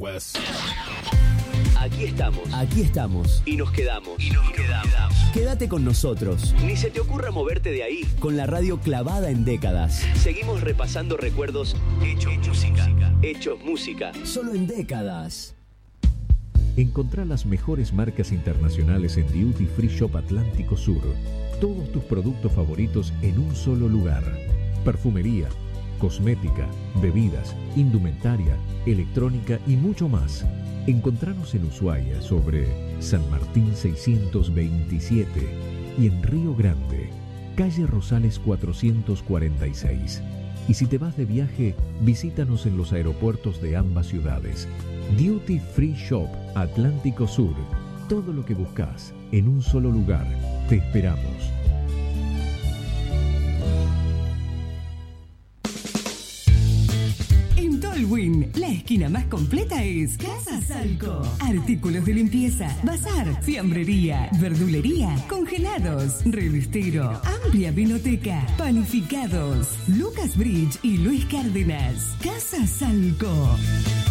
West. Aquí estamos. Aquí estamos. Y nos quedamos. Quédate con nosotros. Ni se te ocurra moverte de ahí. Con la radio clavada en décadas. Seguimos repasando recuerdos hechos música. Hechos música. Solo en décadas. Encontrá las mejores marcas internacionales en Duty Free Shop Atlántico Sur. Todos tus productos favoritos en un solo lugar. Perfumería, cosmética, bebidas, indumentaria, electrónica y mucho más. Encontranos en Ushuaia sobre San Martín 627 y en Río Grande, calle Rosales 446. Y si te vas de viaje, visítanos en los aeropuertos de ambas ciudades. Duty Free Shop Atlántico Sur. Todo lo que buscas en un solo lugar. Te esperamos. En Tolwyn, la esquina más completa es Casa Salco. Artículos de limpieza, bazar, fiambrería, verdulería, congelados, revistero, amplia vinoteca, panificados. Lucas Bridge y Luis Cárdenas. Casa Salco.